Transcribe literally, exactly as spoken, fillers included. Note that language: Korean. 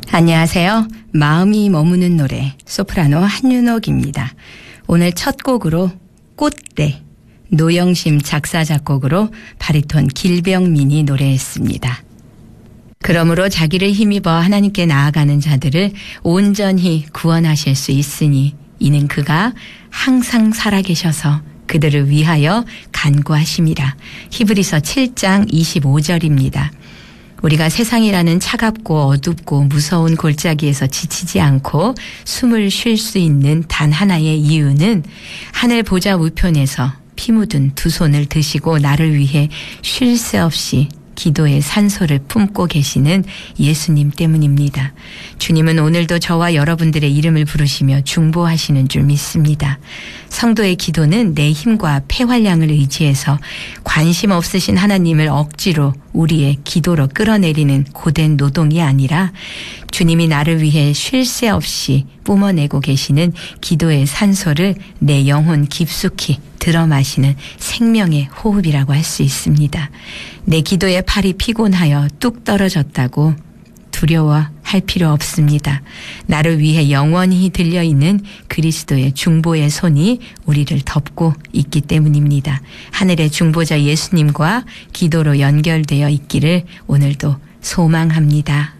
안녕하세요. 마음이 머무는 노래 소프라노 한윤옥입니다. 오늘 첫 곡으로 꽃대, 노영심 작사 작곡으로 바리톤 길병민이 노래했습니다. 그러므로 자기를 힘입어 하나님께 나아가는 자들을 온전히 구원하실 수 있으니 이는 그가 항상 살아계셔서 그들을 위하여 간구하심이라. 히브리서 칠 장 이십오 절입니다. 우리가 세상이라는 차갑고 어둡고 무서운 골짜기에서 지치지 않고 숨을 쉴 수 있는 단 하나의 이유는 하늘 보좌 우편에서 피 묻은 두 손을 드시고 나를 위해 쉴 새 없이 기도의 산소를 품고 계시는 예수님 때문입니다. 주님은 오늘도 저와 여러분들의 이름을 부르시며 중보하시는 줄 믿습니다. 성도의 기도는 내 힘과 폐활량을 의지해서 관심 없으신 하나님을 억지로 우리의 기도로 끌어내리는 고된 노동이 아니라 주님이 나를 위해 쉴 새 없이 뿜어내고 계시는 기도의 산소를 내 영혼 깊숙이 들어 마시는 생명의 호흡이라고 할 수 있습니다. 내 기도의 팔이 피곤하여 뚝 떨어졌다고 두려워할 필요 없습니다. 나를 위해 영원히 들려있는 그리스도의 중보의 손이 우리를 덮고 있기 때문입니다. 하늘의 중보자 예수님과 기도로 연결되어 있기를 오늘도 소망합니다.